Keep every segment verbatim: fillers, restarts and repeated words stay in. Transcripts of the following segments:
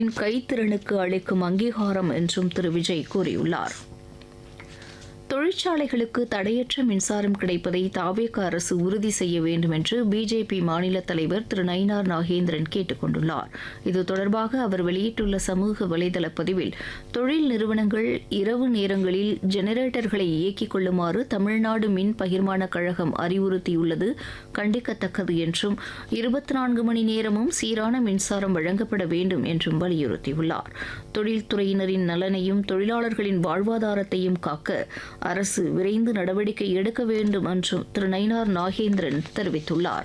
கைத்திறனுக்கு அளிக்கும் அங்கீகாரம் என்றும் திரு விஜய் கூறியுள்ளார். தொழிற்சாலைகளுக்கு தடையற்ற மின்சாரம் கிடைப்பதை தாவேக அரசு உறுதி செய்ய வேண்டும் என்று பிஜேபி மாநில தலைவர் திரு நயினார் நாகேந்திரன் கேட்டுக் கொண்டுள்ளார். இது தொடர்பாக அவர் வெளியிட்டுள்ள சமூக வலைதள பதிவில், தொழில் நிறுவனங்கள் இரவு நேரங்களில் ஜெனரேட்டர்களை இயக்கிக் கொள்ளுமாறு தமிழ்நாடு மின் பகிர்மான கழகம் அறிவுறுத்தியுள்ளது கண்டிக்கத்தக்கது என்றும், இருபத்தி நான்கு மணி நேரமும் சீரான மின்சாரம் வழங்கப்பட வேண்டும் என்றும் வலியுறுத்தியுள்ளார். தொழில்துறையினரின் நலனையும் தொழிலாளர்களின் வாழ்வாதாரத்தையும் காக்க அரசு விரைந்து நடவடிக்கை எடுக்க வேண்டும் என்றும் திரு நயினார் நாகேந்திரன் தெரிவித்துள்ளார்.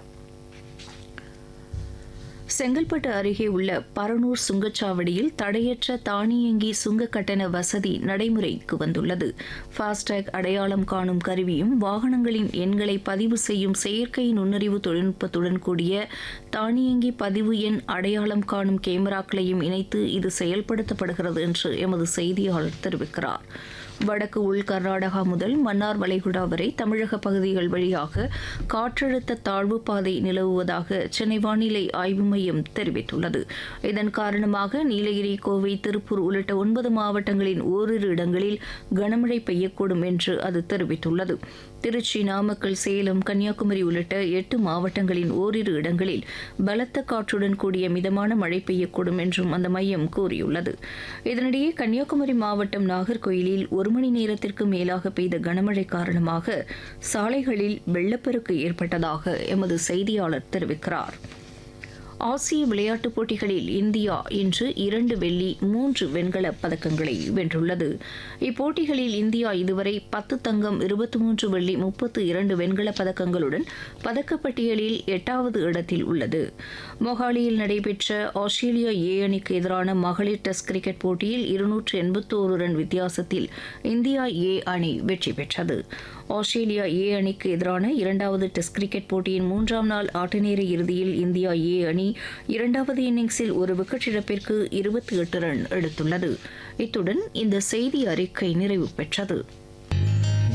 செங்கல்பட்டு அருகே உள்ள பரனூர் சுங்கச்சாவடியில் தடையற்ற தானியங்கி சுங்க கட்டண வசதி நடைமுறைக்கு வந்துள்ளது. ஃபாஸ்டேக் அடையாளம் காணும் கருவியும் வாகனங்களின் எண்களை பதிவு செய்யும் செயற்கை நுண்ணறிவு தொழில்நுட்பத்துடன் கூடிய தானியங்கி பதிவு எண் அடையாளம் காணும் கேமராக்களையும் இணைத்து இது செயல்படுத்தப்படுகிறது என்று எமது செய்தியாளர் தெரிவிக்கிறார். வடக்கு உள் கர்நாடகா முதல் மன்னார் வளைகுடா வரை தமிழக பகுதிகள் வழியாக காற்றழுத்த தாழ்வு பாதை நிலவுவதாக சென்னை வானிலை ஆய்வு மையம் தெரிவித்துள்ளது. இதன் காரணமாக நீலகிரி, கோவை, திருப்பூர் உள்ளிட்ட ஒன்பது மாவட்டங்களின் ஓரிரு இடங்களில் கனமழை பெய்யக்கூடும் என்று அது தெரிவித்துள்ளது. திருச்சி, நாமக்கல், சேலம், கன்னியாகுமரி உள்ளிட்ட எட்டு மாவட்டங்களின் ஓரிரு இடங்களில் பலத்த காற்றுடன் கூடிய மிதமான மழை பெய்யக்கூடும் என்றும் அந்த மையம் கூறியுள்ளது. இதனிடையே கன்னியாகுமரி மாவட்டம் நாகர்கோயிலில் ஒரு மணி நேரத்திற்கு மேலாக பெய்த கனமழை காரணமாக சாலைகளில் வெள்ளப்பெருக்கு ஏற்பட்டதாக எமது செய்தியாளர் தெரிவிக்கிறார். ஆசிய விளையாட்டுப் போட்டிகளில் இந்தியா இன்று இரண்டு வெள்ளி, மூன்று வெண்கலப் பதக்கங்களை வென்றுள்ளது. இப்போட்டிகளில் இந்தியா இதுவரை பத்து தங்கம், இருபத்தி மூன்று வெள்ளி, முப்பத்து இரண்டு வெண்கலப் பதக்கங்களுடன் பதக்கப்பட்டியலில் எட்டாவது இடத்தில் உள்ளது. மொஹாலியில் நடைபெற்ற ஆஸ்திரேலியா ஏ அணிக்கு எதிரான மகளிர் டெஸ்ட் கிரிக்கெட் போட்டியில் இருநூற்று எண்பத்தோரு ரன் வித்தியாசத்தில் இந்தியா ஏ அணி வெற்றி பெற்றது. ஆஸ்திரேலியா ஏ அணிக்கு எதிரான இரண்டாவது டெஸ்ட் கிரிக்கெட் போட்டியின் மூன்றாம் நாள் ஆட்டநேர இறுதியில் இந்தியா ஏ அணி இரண்டாவது இன்னிங்ஸில் ஒரு விக்கெட் இழப்பிற்கு இருபத்தி எட்டு ரன் எடுத்துள்ளது. இத்துடன் இந்த செய்தி அறிக்கை நிறைவு பெற்றது.